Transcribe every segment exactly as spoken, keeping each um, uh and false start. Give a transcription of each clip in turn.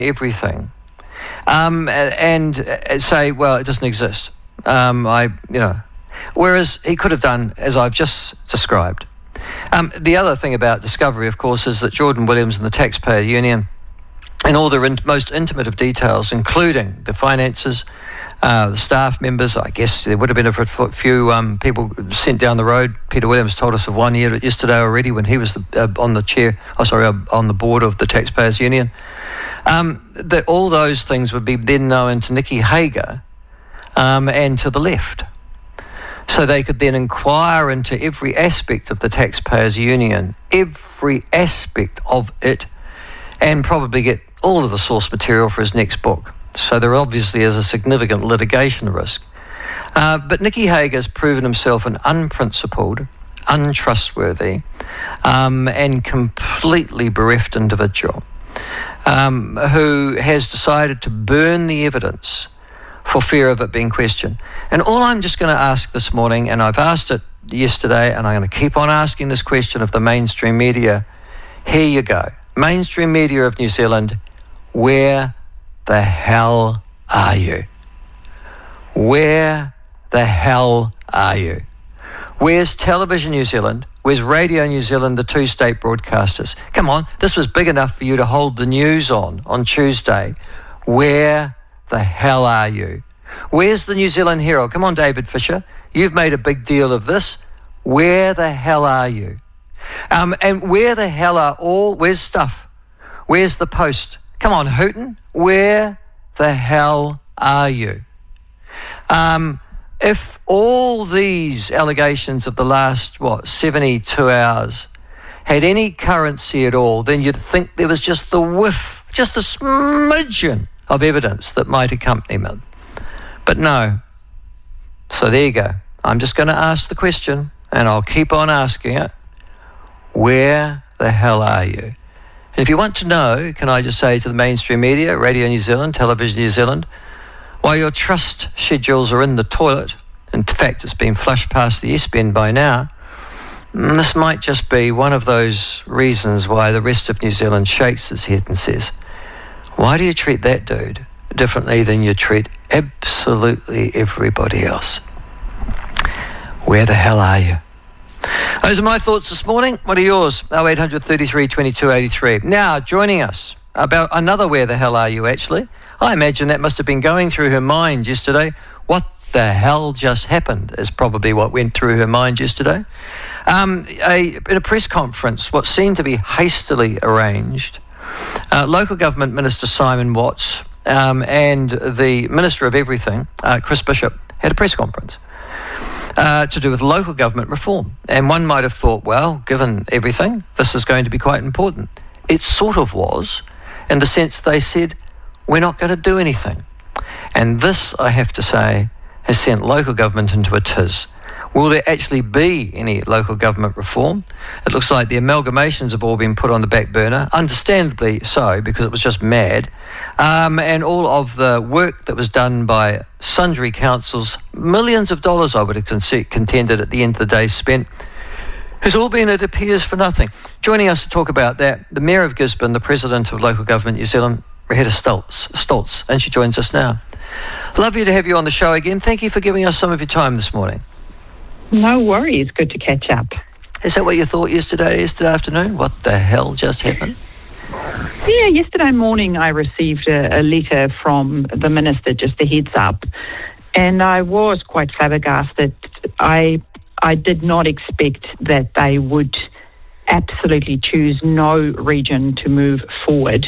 everything, um, and say, well, it doesn't exist. Um, I, you know, whereas he could have done as I've just described. Um, the other thing about Discovery, of course, is that Jordan Williams and the Taxpayer Union, in all the in- most intimate of details, including the finances, uh, the staff members, I guess there would have been a f- few um, people sent down the road. Peter Williams told us of one year yesterday already when he was the, uh, on the chair, oh sorry, uh, on the board of the Taxpayers Union. Um, that all those things would be then known to Nikki Hager um, and to the left. So they could then inquire into every aspect of the Taxpayers Union, every aspect of it, and probably get all of the source material for his next book. So there obviously is a significant litigation risk. Uh, but Nikki Hager's proven himself an unprincipled, untrustworthy, um, and completely bereft individual um, who has decided to burn the evidence for fear of it being questioned. And all I'm just going to ask this morning, and I've asked it yesterday, and I'm going to keep on asking this question of the mainstream media, here you go. Mainstream media of New Zealand, where the hell are you? Where the hell are you? Where's Television New Zealand? Where's Radio New Zealand, the two state broadcasters? Come on, this was big enough for you to hold the news on, on Tuesday. Where the hell are you? Where's the New Zealand Herald? Come on, David Fisher. You've made a big deal of this. Where the hell are you? Um, and where the hell are all, where's Stuff? Where's the Post? Come on, Hooten. Where the hell are you? Um, if all these allegations of the last, what, seventy-two hours had any currency at all, then you'd think there was just the whiff, just a smidgen of evidence that might accompany them. But no. So there you go. I'm just going to ask the question, and I'll keep on asking it. Where the hell are you? And if you want to know, can I just say to the mainstream media, Radio New Zealand, Television New Zealand, while your trust schedules are in the toilet, in fact it's been flushed past the S-Bend by now, this might just be one of those reasons why the rest of New Zealand shakes its head and says, why do you treat that dude differently than you treat absolutely everybody else? Where the hell are you? Those are my thoughts this morning. What are yours? oh eight hundred thirty-three twenty-two eighty-three. Now, joining us about another where the hell are you, actually. I imagine that must have been going through her mind yesterday. What the hell just happened is probably what went through her mind yesterday. Um, a, in a press conference, what seemed to be hastily arranged, uh, Local Government Minister Simon Watts um, and the Minister of Everything, uh, Chris Bishop, had a press conference. Uh, to do with local government reform. And one might have thought, well, given everything, this is going to be quite important. It sort of was, in the sense they said, we're not going to do anything. And this, I have to say, has sent local government into a tiz. Will there actually be any local government reform? It looks like the amalgamations have all been put on the back burner, understandably so, because it was just mad. Um, and all of the work that was done by sundry councils, millions of dollars I would have con- contended at the end of the day spent, has all been, it appears, for nothing. Joining us to talk about that, the Mayor of Gisborne, the President of Local Government New Zealand, Reheta Stoltz, Stoltz, and she joins us now. Lovely to have you on the show again. Thank you for giving us some of your time this morning. No worries. Good to catch up. Is that what you thought yesterday, yesterday afternoon? What the hell just happened? Yeah, yesterday morning I received a, a letter from the Minister, just a heads up, and I was quite flabbergasted. I I did not expect that they would absolutely choose no region to move forward.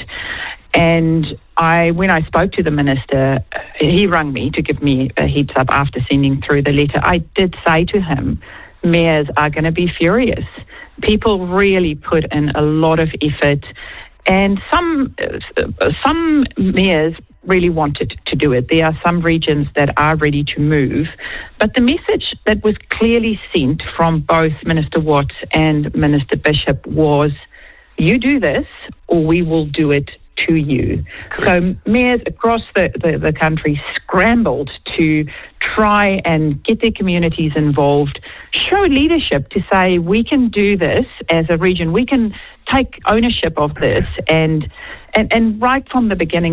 And I, when I spoke to the Minister, he rang me to give me a heads up after sending through the letter. I did say to him, mayors are going to be furious. People really put in a lot of effort, and some uh, some mayors really wanted to do it. There are some regions that are ready to move, but the message that was clearly sent from both Minister Watts and Minister Bishop was, you do this or we will do it to you. Correct. So mayors across the, the, the country scrambled to try and get their communities involved, show leadership to say, we can do this as a region, we can take ownership of this and and, and right from the beginning,